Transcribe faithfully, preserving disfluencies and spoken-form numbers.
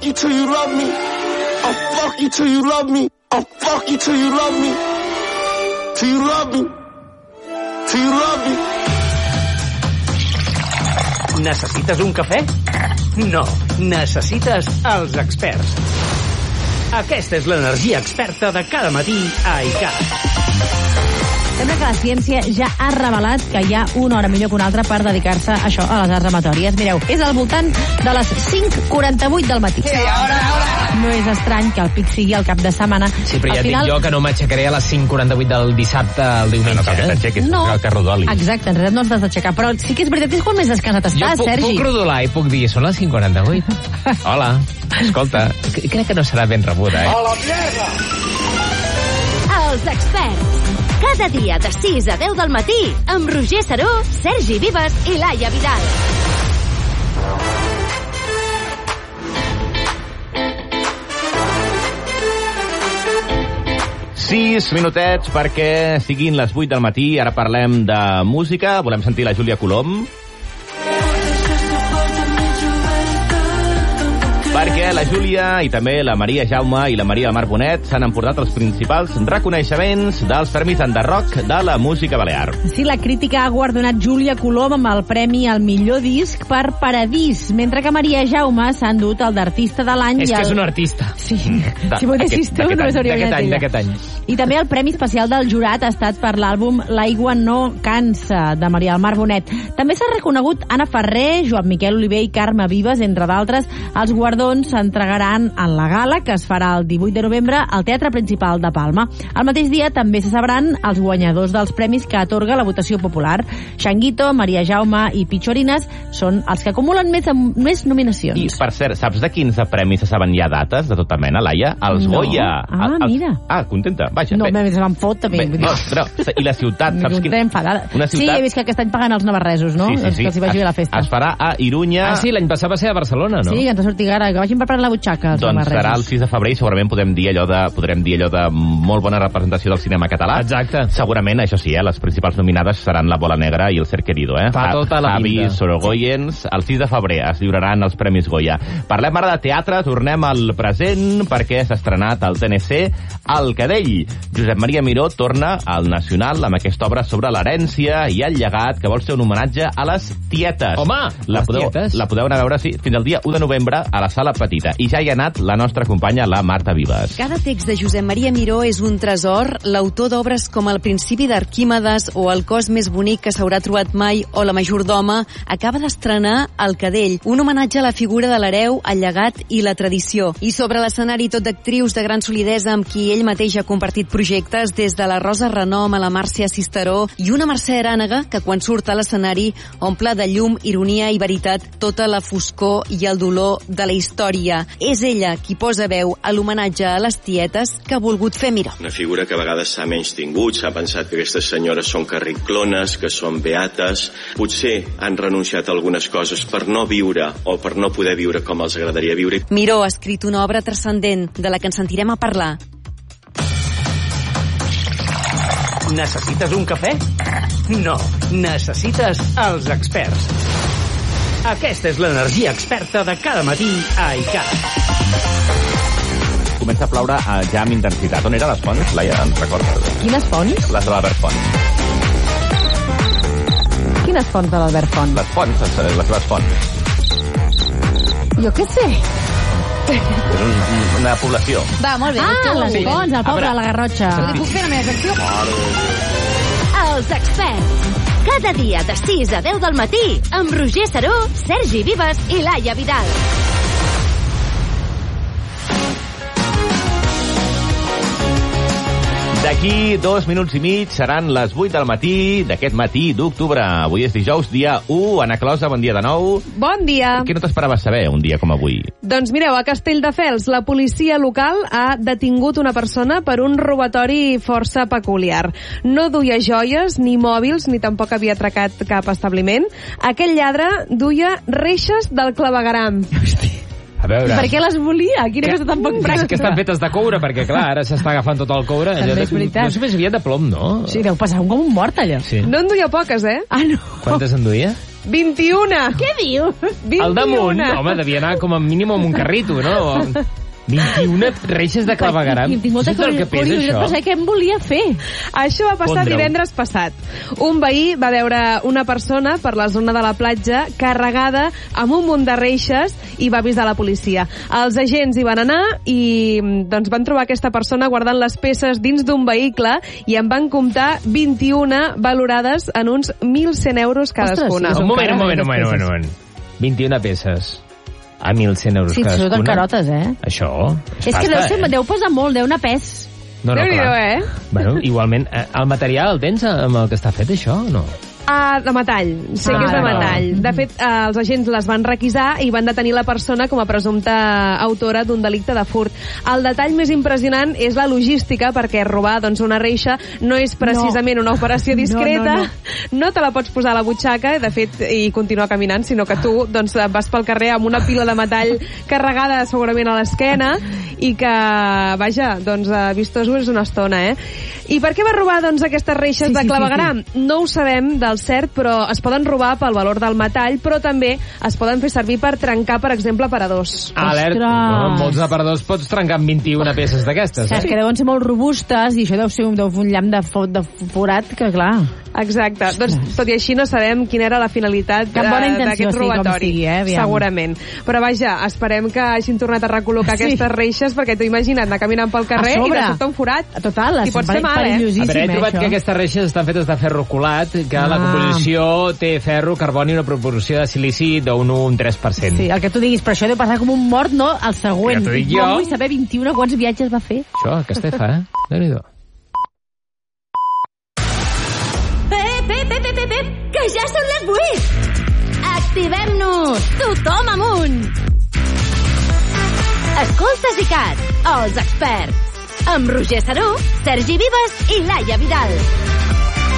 fuck you till you love me. I'll fuck you till you love me. I'll fuck you till you love me. Till you love me. Till you love me. Necessites un cafè? No, necessites els experts. Aquesta és l'energia experta de cada matí a I C A T. Sembla que la ciència ja ha revelat que hi ha una hora millor que una altra per dedicar-se a això, a les arts amatòries. Mireu, és al voltant de les cinc quaranta-vuit del matí. Sí, ara, ara. No és estrany que el pic sigui el cap de setmana. Sí, però ja al et final... dic jo que no m'aixecaré a les cinc quaranta-vuit del dissabte al diumenge. No, no cal que t'aixequis, No. cal que rodolis. Exacte, en realitat no ens has d'aixecar. Però sí que és veritat que és quan més descansat Jo estàs, puc, Sergi. puc rodolar i puc dir, són les cinc quaranta-vuit. Hola, escolta, crec que no serà ben rebuda, eh? A la mierda! Els experts. Cada dia de sis a deu del matí amb Roger Saró, Sergi Vives i Laia Vidal. Sis minutets perquè siguin les vuit del matí. Ara parlem de música. Volem sentir la Júlia Colom. Perquè la Júlia i també la Maria Jaume i la Maria Mar Bonet s'han emportat els principals reconeixements dels Premis Enderrock de la música balear. Sí, la crítica ha guardonat Júlia Colom amb el premi al millor disc per Paradís, mentre que Maria Jaume s'ha endut el d'artista de l'any. És i que el... és un artista. Sí, Da, si m'ho deixis tu, d'aquest només any, hauria D'aquest anat any, ella. d'aquest any. I també el premi especial del jurat ha estat per l'àlbum L'aigua no cansa, de Maria del Mar Bonet. També s'ha reconegut Anna Ferrer, Joan Miquel Oliver i Carme Vives, entre d'altres. Els guardons s'entregaran en la gala, que es farà el divuit de novembre al Teatre Principal de Palma. Al mateix dia també se sabran els guanyadors dels premis que atorga la votació popular. Xanguito, Maria Jaume i Pichorines són els que acumulen més, més nominacions. I, per cert, saps de quins premis se saben ja dates de tota mena, Laia? Els No. Goya. Ah, El- els... mira. Ah, contenta. Vaja, No, bé. me se me'n fot també. Bé, vull dir. no, però, I la ciutat, saps quin... enfadada. Una Sí, ciutat... he vist que aquest any paguen els navarresos, no? Sí, sí, sí. Que els hi vagi bé la festa. Es, es farà a Irunya. Ah, sí, l'any passat va ser a Barcelona, no? Sí, que ens ha sortit ara, que vagin preparant la butxaca, els Doncs navarresos. serà el sis de febrer i segurament podem dir allò de, podrem dir allò de molt bona representació del cinema català. Exacte. Segurament, això sí, eh, les principals nominades seran La Bola Negra i El Ser Querido. Eh? Fa tota la Javi pinta. Sorogoyens. El sis de febrer es lliuraran els Premis Goya. Parlem ara de teatre, tornem al present perquè s'ha estrenat al T N C El Cadell. Josep Maria Miró torna al Nacional amb aquesta obra sobre l'herència i el llegat que vol ser un homenatge a les tietes. Home, la les podeu, tietes. La podeu anar a veure, sí, fins al dia u de novembre a la Sala Petita. I ja hi ha anat la nostra companya, la Marta Vives. Cada text de Josep Maria Miró és un tresor. L'autor d'obres com El principi d'Arquímedes o El cos més bonic que s'haurà trobat mai o La majordoma acaba d'estrenar El Cadell, un homenatge a la figura de l'hereu, el llegat i la tradició. I sobre l'escenari tot d'actrius de gran solidesa amb qui ell mateix ha compartit projectes, des de la Rosa Renom a la Màrcia Cisteró i una Mercè Arànega que quan surt a l'escenari omple de llum, ironia i veritat tota la foscor i el dolor de la història. És ella qui posa veu a l'homenatge a les tietes que ha volgut fer Miró. Una figura que a vegades s'ha menys tingut, s'ha pensat que aquestes senyores són carriclones, que són beates, potser han renunciat a algunes coses per no viure o per no poder viure com els agradaria viure. Miró ha escrit una obra transcendent de la que ens sentirem a parlar. Necessites un cafè? No, necessites els experts. Aquesta és l'energia experta de cada matí a I C A T. Comença a ploure a ja amb intensitat. On eren les fonts? Laia, ens recordes? Quines fonts? Les de l'Albert Font. Quines fonts de l'Albert Font? Les fonts, les, les seves fonts. Jo què sé. És un, una població. Va, molt bé. Ah, les fonts, el poble, la Garrotxa. Ho puc fer la meva secció? Els experts. Cada dia de sis a deu del matí amb Roger Saró, Sergi Vives i Laia Vidal. D'aquí dos minuts i mig seran les vuit del matí d'aquest matí d'octubre. Avui és dijous, dia u. Anna Closa, bon dia de nou. Bon dia. Què no t'esperaves saber un dia com avui? Doncs mireu, a Castelldefels, la policia local ha detingut una persona per un robatori força peculiar. No duia joies ni mòbils, ni tampoc havia atracat cap establiment. Aquell lladre duia reixes del clavegueram. Hosti. A veure... I per què les volia? Quina cosa tan poc pràctica. És que estan fetes de coure, perquè clar, ara s'està agafant tot el coure. També és veritat. No sé més aviat de plom, no? Sí, deu passar com un mort, allò. Sí. No en duia poques, eh? Ah, no. Quantes en duia? vint-i-una. Què dius? vint-i-una. Al damunt, home, devia anar com a mínim amb un carrito, no? vint-i-una reixes de clavegueram. Tinc molta Saps el que pesa, curiositat això? per saber què em volia fer. Això va passar Pondre-ho. divendres passat. Un veí va veure una persona per la zona de la platja carregada amb un munt de reixes i va avisar la policia. Els agents hi van anar i doncs, van trobar aquesta persona guardant les peces dins d'un vehicle i en van comptar vint-i-una valorades en uns mil cent euros cadascuna. sí que Un moment, un cares, moment, un moment, un aquestes moment. vint-i-una peces a mil cent euros Sí, cadascuna. surten carotes, eh? Això és, És que pasta, deu, ser, eh? deu pesar molt, deu anar pes. No, no, Déu-n'hi-do, clar. eh? Bueno, igualment, eh, el material el tens amb el que està fet, això, o no? Ah, de metall. Sé Ah, que és de d'acord. metall. De fet, eh, els agents les van requisar i van detenir la persona com a presumpta autora d'un delicte de furt. El detall més impressionant és la logística, perquè robar doncs, una reixa no és precisament No. una operació discreta, No, no, no, no. no te la pots posar a la butxaca, de fet, i continuar caminant, sinó que tu doncs, vas pel carrer amb una pila de metall carregada segurament a l'esquena i que, vaja, doncs, eh, vistosos és una estona, eh? I per què va robar doncs, aquestes reixes Sí, de sí, sí, clavegueram? No ho sabem del cert, però es poden robar pel valor del metall, però també es poden fer servir per trencar, per exemple, aparadors. Alert, no, amb molts aparadors pots trencar amb vint-i-una peces d'aquestes, Saps eh? que deuen ser molt robustes i això deu ser un, deu fer un llamp de, fo, de forat que, clar... Exacte. Doncs, tot i així, no sabem quina era la finalitat Cap bona eh, intenció, d'aquest sí, com robatori. sigui, eh, aviam. Segurament. Però, vaja, esperem que hagin tornat a recol·locar Sí. aquestes reixes, perquè t'ho imagina't anar caminant pel carrer A i sobre. de sobte un forat. Total, I pot ser mal, eh? A perillosíssim, veure, he trobat això. que aquestes reixes estan fetes de ferro colat, que Ah. la composició té ferro, carboni i una proporció de silici d'un un coma tres per cent. Sí, el que tu diguis, però això deu passar com un mort, no? El següent. Ja t'ho dic I com jo. vull saber vint-i-una quants viatges va fer? Això, que estefa, eh? Déu-n'hi-do. Ep, ep, ep, ep, ep, ep, que ja són les vuit! Activem-nos! Tothom amunt! Escoltes i cat, els experts. Amb Roger Saró, Sergi Vives i Laia Vidal.